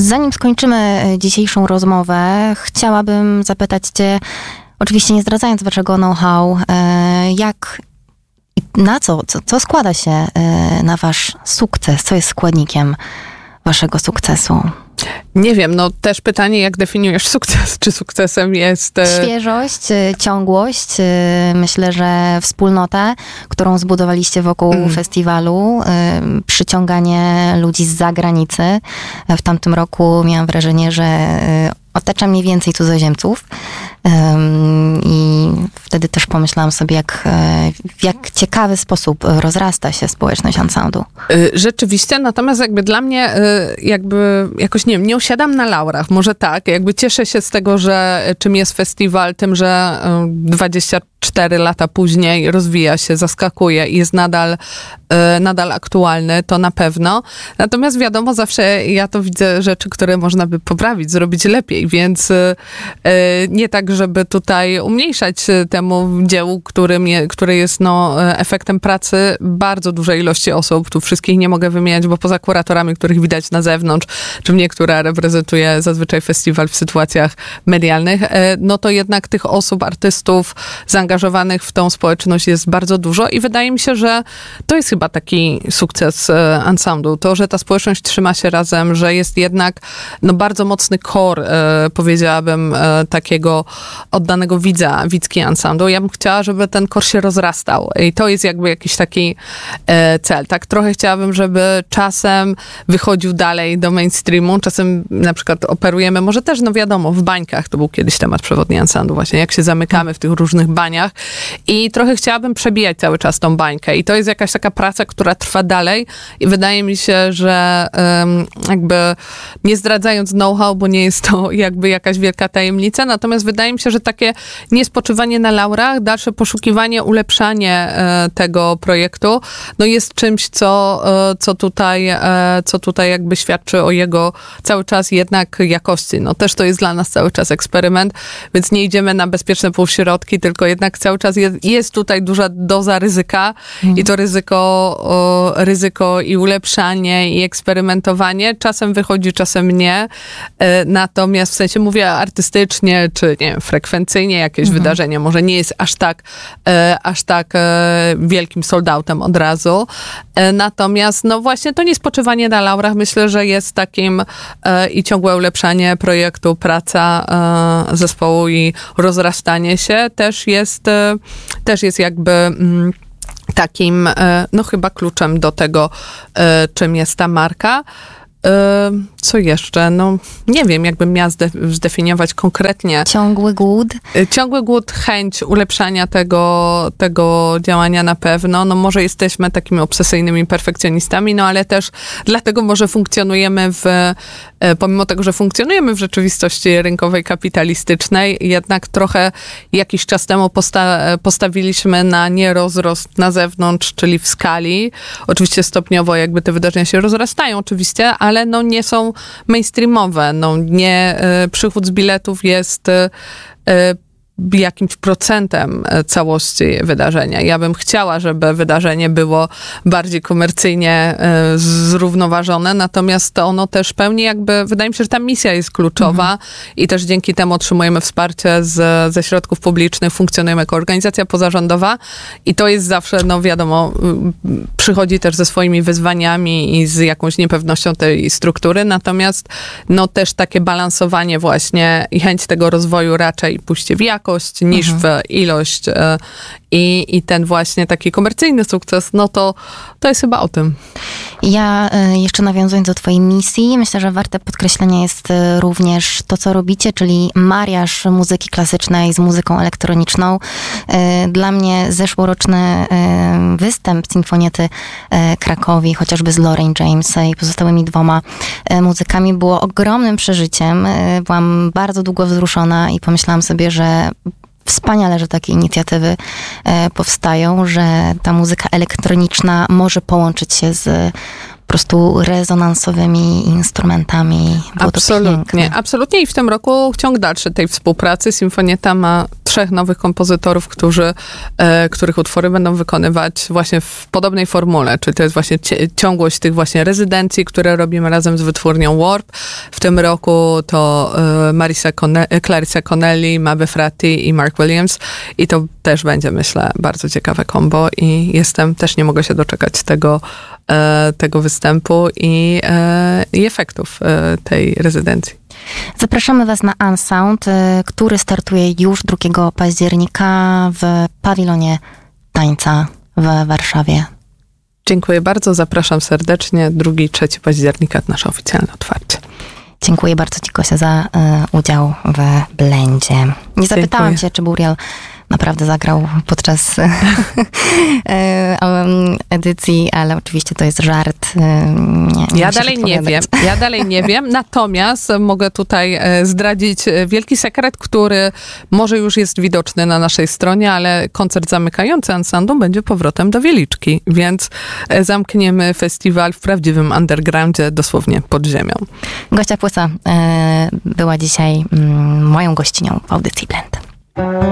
Zanim skończymy dzisiejszą rozmowę, chciałabym zapytać cię, oczywiście nie zdradzając waszego know-how, co składa się na wasz sukces? Co jest składnikiem waszego sukcesu? Nie wiem, też pytanie, jak definiujesz sukces? Czy sukcesem jest... Świeżość, ciągłość, myślę, że wspólnotę, którą zbudowaliście wokół festiwalu, przyciąganie ludzi z zagranicy. W tamtym roku miałam wrażenie, że otacza mniej więcej cudzoziemców. I wtedy też pomyślałam sobie, w jak ciekawy sposób rozrasta się społeczność Unsoundu. Rzeczywiście, natomiast dla mnie jakoś nie usiadam na laurach, może tak, cieszę się z tego, że czym jest festiwal, tym, że 24 lata później rozwija się, zaskakuje i jest nadal aktualny, to na pewno. Natomiast wiadomo, zawsze ja to widzę rzeczy, które można by poprawić, zrobić lepiej, więc nie tak, żeby tutaj umniejszać temu dziełu, które jest efektem pracy bardzo dużej ilości osób. Tu wszystkich nie mogę wymieniać, bo poza kuratorami, których widać na zewnątrz, czy mnie, która reprezentuje zazwyczaj festiwal w sytuacjach medialnych, to jednak tych osób, artystów zaangażowanych w tą społeczność jest bardzo dużo i wydaje mi się, że to jest chyba taki sukces Unsoundu. To, że ta społeczność trzyma się razem, że jest jednak bardzo mocny core, powiedziałabym, takiego oddanego widzki Unsoundu. Ja bym chciała, żeby ten core się rozrastał i to jest jakiś taki cel. Tak trochę chciałabym, żeby czasem wychodził dalej do mainstreamu, czasem na przykład operujemy, może też, wiadomo, w bańkach, to był kiedyś temat przewodni Unsoundu właśnie, jak się zamykamy w tych różnych baniach i trochę chciałabym przebijać cały czas tą bańkę i to jest jakaś taka praca, która trwa dalej i wydaje mi się, że nie zdradzając know-how, bo nie jest to jakaś wielka tajemnica, natomiast wydaje mi się, że takie niespoczywanie na laurach, dalsze poszukiwanie, ulepszanie tego projektu, jest czymś, co tutaj świadczy o jego cały czas jednak jakości. Też to jest dla nas cały czas eksperyment, więc nie idziemy na bezpieczne półśrodki, tylko jednak cały czas jest tutaj duża doza ryzyka i to ryzyko i ulepszanie i eksperymentowanie czasem wychodzi, czasem nie. Natomiast w sensie mówię artystycznie, czy nie wiem, frekwencyjnie jakieś wydarzenie może nie jest aż tak wielkim sold-outem od razu. Natomiast właśnie to niespoczywanie na laurach myślę, że jest takim i ciągłe ulepszanie projektu, praca zespołu i rozrastanie się też jest takim, chyba kluczem do tego, czym jest ta marka. Co jeszcze? Nie wiem, jakbym miała zdefiniować konkretnie. Ciągły głód? Ciągły głód, chęć ulepszania tego działania na pewno. Może jesteśmy takimi obsesyjnymi perfekcjonistami, ale też dlatego może funkcjonujemy pomimo tego, że funkcjonujemy w rzeczywistości rynkowej, kapitalistycznej, jednak trochę jakiś czas temu postawiliśmy na nierozrost na zewnątrz, czyli w skali. Oczywiście stopniowo te wydarzenia się rozrastają oczywiście, ale nie są mainstreamowe. Przychód z biletów jest jakimś procentem całości wydarzenia. Ja bym chciała, żeby wydarzenie było bardziej komercyjnie zrównoważone, natomiast ono też pełni wydaje mi się, że ta misja jest kluczowa i też dzięki temu otrzymujemy wsparcie ze środków publicznych, funkcjonujemy jako organizacja pozarządowa i to jest zawsze, wiadomo, przychodzi też ze swoimi wyzwaniami i z jakąś niepewnością tej struktury, natomiast też takie balansowanie właśnie i chęć tego rozwoju raczej pójście w jakość niż w ilość i ten właśnie taki komercyjny sukces, to jest chyba o tym. Ja jeszcze nawiązując do twojej misji, myślę, że warte podkreślenia jest również to, co robicie, czyli mariaż muzyki klasycznej z muzyką elektroniczną. Dla mnie zeszłoroczny występ Sinfoniety Krakowi, chociażby z Lorraine James i pozostałymi 2 muzykami, było ogromnym przeżyciem. Byłam bardzo długo wzruszona i pomyślałam sobie, że wspaniale, że takie inicjatywy powstają, że ta muzyka elektroniczna może połączyć się z po prostu rezonansowymi instrumentami. Było absolutnie, absolutnie i w tym roku ciąg dalszy tej współpracy. Sinfonieta ma 3 nowych kompozytorów, których utwory będą wykonywać właśnie w podobnej formule, czyli to jest właśnie ciągłość tych właśnie rezydencji, które robimy razem z wytwórnią Warp. W tym roku to Clarissa Connelly, Mabe Fratti i Mark Williams i to też będzie, myślę, bardzo ciekawe kombo i też nie mogę się doczekać tego występu i efektów tej rezydencji. Zapraszamy Was na Unsound, który startuje już 2 października w pawilonie tańca w Warszawie. Dziękuję bardzo, zapraszam serdecznie. 2-3 października nasze oficjalne otwarcie. Dziękuję bardzo Ci, Gosia, za udział w Blendzie. Nie zapytałam Cię, czy Burial naprawdę zagrał podczas edycji, ale oczywiście to jest żart. Ja dalej nie wiem, natomiast mogę tutaj zdradzić wielki sekret, który może już jest widoczny na naszej stronie, ale koncert zamykający Unsoundu będzie powrotem do Wieliczki, więc zamkniemy festiwal w prawdziwym undergroundzie, dosłownie pod ziemią. Gosia Płysa była dzisiaj moją gościnią w audycji Blend.